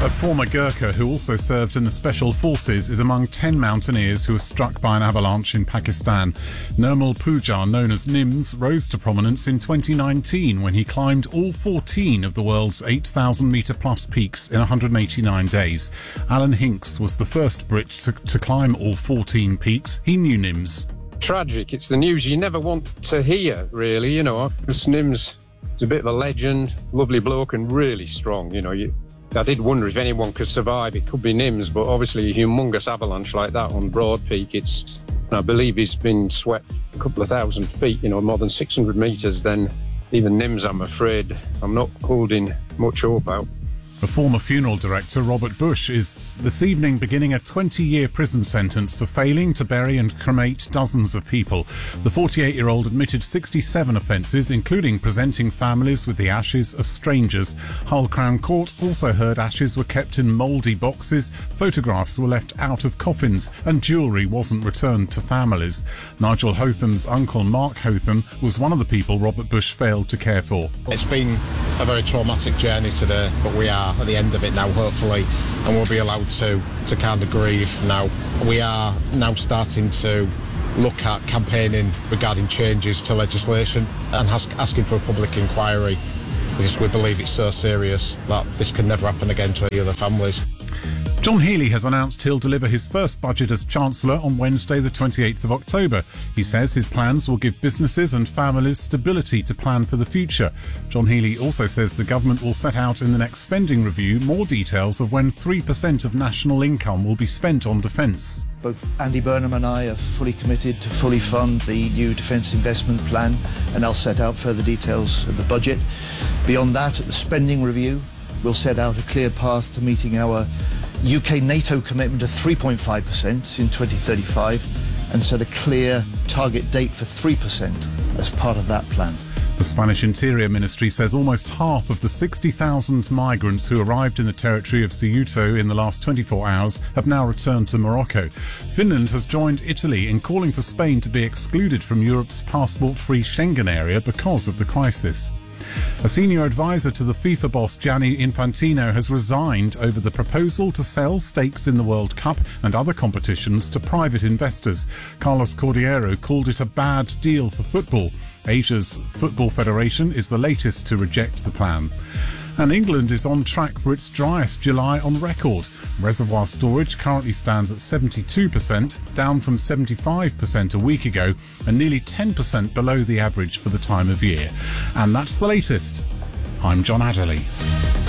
A former Gurkha who also served in the Special Forces is among 10 mountaineers who were struck by an avalanche in Pakistan. Nirmal Poojar, known as Nims, rose to prominence in 2019 when he climbed all 14 of the world's 8,000-metre-plus peaks in 189 days. Alan Hinks was the first Brit to climb all 14 peaks. He knew Nims. Tragic. It's the news you never want to hear, really, because Nims is a bit of a legend, lovely bloke and really strong, I did wonder if anyone could survive. It could be Nims, but obviously a humongous avalanche like that on Broad Peak, I believe he's been swept a couple of thousand feet, more than 600 metres, then even Nims, I'm afraid, I'm not holding much hope out. The former funeral director, Robert Bush, is this evening beginning a 20-year prison sentence for failing to bury and cremate dozens of people. The 48-year-old admitted 67 offences, including presenting families with the ashes of strangers. Hull Crown Court also heard ashes were kept in mouldy boxes, photographs were left out of coffins, and jewellery wasn't returned to families. Nigel Hotham's uncle, Mark Hotham, was one of the people Robert Bush failed to care for. It's been a very traumatic journey today, but we are at the end of it now, hopefully, and we'll be allowed to kind of grieve now. We are now starting to look at campaigning regarding changes to legislation and asking for a public inquiry, because we believe it's so serious that this can never happen again to any other families. John Healey has announced he'll deliver his first budget as Chancellor on Wednesday the 28th of October. He says his plans will give businesses and families stability to plan for the future. John Healey also says the government will set out in the next spending review more details of when 3% of national income will be spent on defence. Both Andy Burnham and I are fully committed to fully fund the new Defence Investment Plan, and I'll set out further details of the budget. Beyond that, at the spending review, we'll set out a clear path to meeting our UK NATO commitment of 3.5% in 2035 and set a clear target date for 3% as part of that plan. The Spanish Interior Ministry says almost half of the 60,000 migrants who arrived in the territory of Ceuta in the last 24 hours have now returned to Morocco. Finland has joined Italy in calling for Spain to be excluded from Europe's passport-free Schengen area because of the crisis. A senior advisor to the FIFA boss Gianni Infantino has resigned over the proposal to sell stakes in the World Cup and other competitions to private investors. Carlos Cordeiro called it a bad deal for football. Asia's Football Federation is the latest to reject the plan. And England is on track for its driest July on record. Reservoir storage currently stands at 72%, down from 75% a week ago, and nearly 10% below the average for the time of year. And that's the latest. I'm John Adderley.